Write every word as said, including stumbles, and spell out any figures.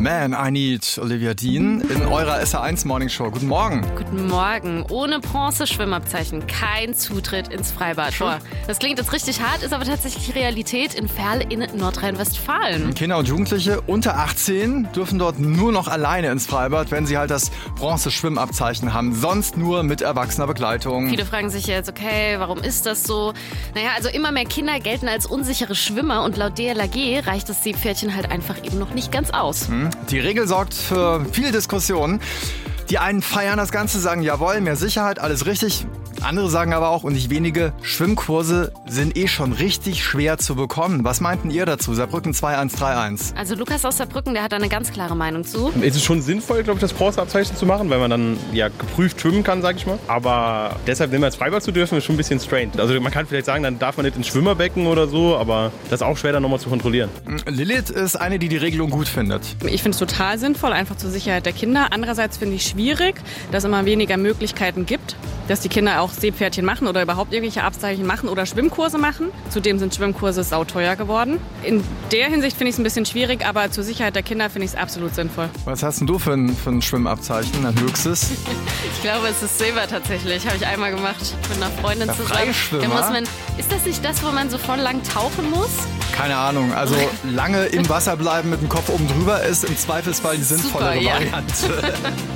Man, I Need Olivia Dean in eurer S R eins Morning Show. Guten Morgen. Guten Morgen. Ohne Bronze-Schwimmabzeichen kein Zutritt ins Freibad. Boah, das klingt jetzt richtig hart, ist aber tatsächlich Realität in Verl in Nordrhein-Westfalen. Kinder und Jugendliche unter achtzehn dürfen dort nur noch alleine ins Freibad, wenn sie halt das Bronze-Schwimmabzeichen haben. Sonst nur mit erwachsener Begleitung. Viele fragen sich jetzt, okay, warum ist das so? Naja, also immer mehr Kinder gelten als unsichere Schwimmer und laut D L R G reicht das Seepferdchen halt einfach eben noch nicht ganz aus. Die Regel sorgt für viel Diskussionen. Die einen feiern das Ganze, sagen jawohl, mehr Sicherheit, alles richtig. Andere sagen aber auch, und nicht wenige, Schwimmkurse sind eh schon richtig schwer zu bekommen. Was meinten ihr dazu? Saarbrücken zwei eins drei eins. Also Lukas aus Saarbrücken, der hat da eine ganz klare Meinung zu. Es ist schon sinnvoll, glaube ich, das Bronzeabzeichen zu machen, weil man dann ja geprüft schwimmen kann, sag ich mal. Aber deshalb, wenn wir ins Freibad zu dürfen, ist schon ein bisschen strange. Also man kann vielleicht sagen, dann darf man nicht ins Schwimmerbecken oder so, aber das ist auch schwer dann nochmal zu kontrollieren. Lilith ist eine, die die Regelung gut findet. Ich finde es total sinnvoll, einfach zur Sicherheit der Kinder. Andererseits finde ich es schwierig, dass es immer weniger Möglichkeiten gibt, dass die Kinder auch Seepferdchen machen oder überhaupt irgendwelche Abzeichen machen oder Schwimmkurse machen. Zudem sind Schwimmkurse sauteuer geworden. In der Hinsicht finde ich es ein bisschen schwierig, aber zur Sicherheit der Kinder finde ich es absolut sinnvoll. Was hast denn du für ein, für ein Schwimmabzeichen, ein höchstes? Ich glaube, es ist Silber tatsächlich. Habe ich einmal gemacht mit einer Freundin Der zusammen. Freischwimmer? Da muss man, ist das nicht das, wo man so voll lang tauchen muss? Keine Ahnung. Also lange im Wasser bleiben mit dem Kopf oben drüber ist im Zweifelsfall die sinnvolle Super, ja. Variante.